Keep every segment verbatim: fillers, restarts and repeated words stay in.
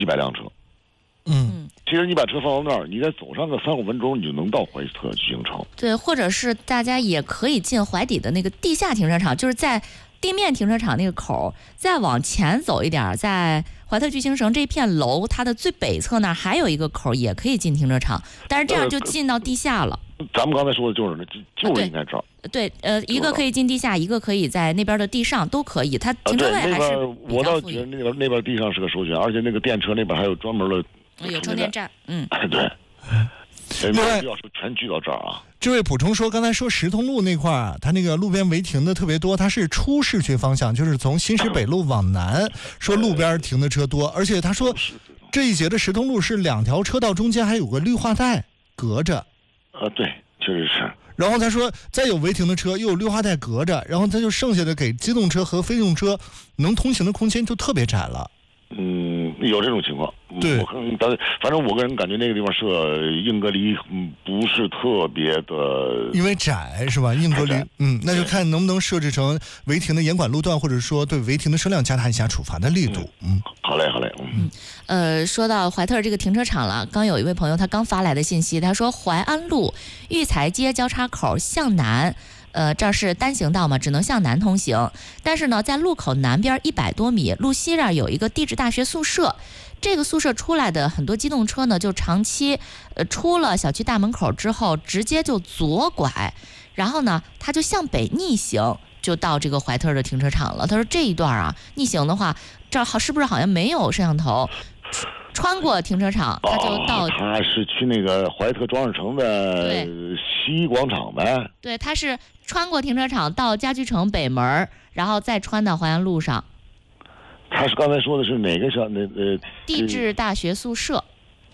一百辆车。 嗯， 其实你把车放到那儿，你再走上个三五分钟，你就能到怀特巨星城。 对，或者是大家也可以进怀底的那个地下停车场，就是在地面停车场那个口，再往前走一点，在怀特巨星城这片楼它的最北侧那儿还有一个口，也可以进停车场，但是这样就进到地下了。 呃、咱们刚才说的就是那，就是应该这儿。 啊、对, 对，呃，一个可以进地下，一个可以在那边的地上，都可以。它停车位还是、 啊、我倒觉得那边那边地上是个首选，而且那个电车那边还有专门的。 有充电站，嗯， 对。另外，要是全聚到这儿啊。 这位补充说，刚才说石通路那块儿，它那个路边违停的特别多，它是出市区方向，就是从新市北路往南，说路边停的车多，而且他说这一节的石通路是两条车道中间还有个绿化带隔着。 呃，对，确实是。 然后他说，再有违停的车，又有绿化带隔着，然后他就剩下的给机动车和非机动车能通行的空间就特别窄了。 嗯，有这种情况。 对， 我但反正我个人感觉那个地方设硬隔离，嗯，不是特别的， 因为窄是吧？硬隔离，嗯，那就看能不能设置成违停的严管路段，或者说对违停的车辆加大一下处罚的力度。嗯， 嗯好嘞，好嘞。 嗯，呃，说到怀特这个停车场了，刚有一位朋友他刚发来的信息，他说淮安路育才街交叉口向南。呃，这儿是单行道嘛，只能向南通行。但是呢，在路口南边一百多米，路西这儿有一个地质大学宿舍。这个宿舍出来的很多机动车呢，就长期呃出了小区大门口之后，直接就左拐，然后呢，他就向北逆行，就到这个怀特的停车场了。他说这一段啊，逆行的话，这儿好是不是好像没有摄像头？穿过停车场，他就到、 哦、他是去那个怀特装饰城的西广场呗。 对，他是穿过停车场到家居城北门，然后再穿到淮安路上。 他是刚才说的是哪个小那呃地质大学宿舍？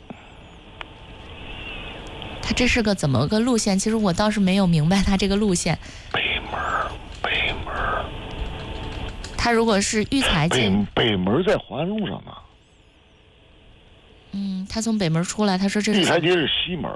他这是个怎么个路线？其实我倒是没有明白他这个路线。 北门，北门。 他如果是育才进北北门在淮安路上呢。 嗯，他从北门出来，他说这是育才街是西门，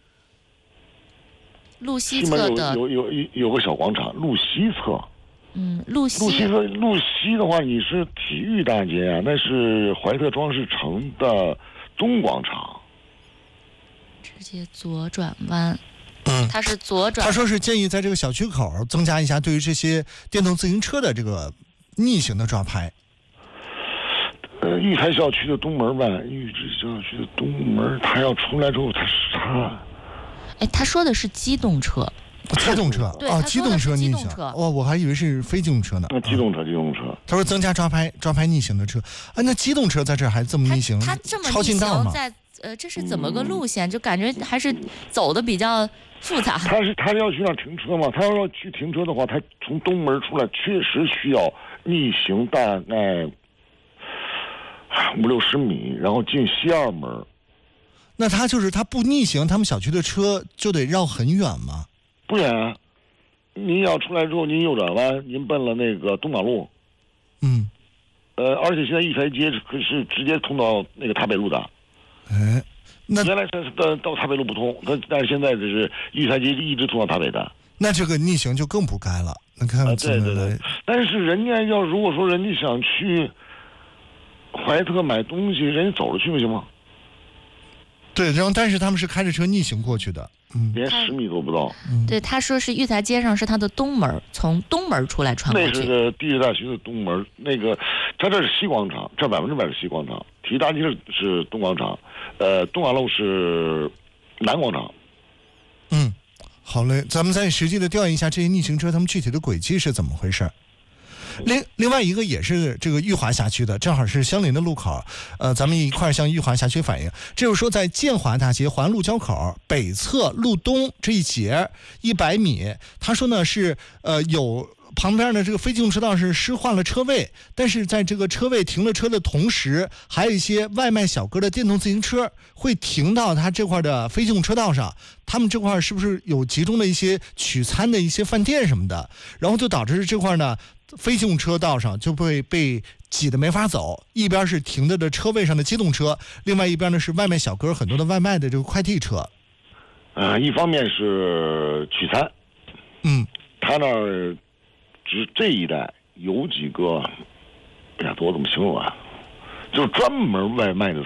路西侧的有有有有个小广场，路西侧。 嗯，路西路西侧路西的话，你是体育大街啊，那是怀特装饰城的东广场。 直接左转弯。 嗯， 他是左转。 他说是建议在这个小区口增加一下对于这些电动自行车的这个逆行的抓拍。 呃，育才校区的东门吧，育志校区的东门，他要出来之后，他他， 哎，他说的是机动车， 机动车啊， 机动车逆行，哦，我还以为是非机动车呢。 那机动车，机动车。 他说增加抓拍，抓拍逆行的车，啊，那机动车在这儿还这么逆行， 他这么超近道吗？ 在呃，这是怎么个路线？就感觉还是走的比较复杂。 他是他要去那儿停车嘛？他要去停车的话，他从东门出来确实需要逆行大概五六十米，然后进西二门。 那他就是他不逆行，他们小区的车就得绕很远吗？ 不远啊，您要出来之后，您右转弯，您奔了那个东马路。 嗯。 呃，而且现在育才街是是直接通到那个塔北路的。 哎，那原来是到到塔北路不通，但但是现在就是育才街一直通到塔北的。 那这个逆行就更不该了。那看看怎么来、 啊、对对对。但是人家要如果说人家想去怀特买东西，人家走着去不行吗？ 对，然后但是他们是开着车逆行过去的，嗯， 连十米都不到。 嗯、对，他说是育才街上是他的东门，从东门出来穿过去。 那是个地质大学的东门，那个他这是西广场，这百分之百是西广场。体育大街是东广场，呃，东马路是南广场。 嗯，好嘞，咱们再实际的调研一下这些逆行车他们具体的轨迹是怎么回事。另另外一个也是这个裕华辖区的，正好是相邻的路口，呃，咱们一块向裕华辖区反映，这就是说在建华大街环路交口北侧路东这一节一百米，他说呢是呃有旁边的这个非机动车道是施换了车位，但是在这个车位停了车的同时，还有一些外卖小哥的电动自行车会停到他这块的非机动车道上，他们这块是不是有集中的一些取餐的一些饭店什么的，然后就导致这块呢非机动车道上就会被挤得没法走，一边是停着的车位上的机动车，另外一边呢是外卖小哥很多的外卖的这个快递车。 呃，一方面是取餐， 嗯， 他那儿只这一带有几个，哎呀，我怎么形容啊？ 就专门外卖的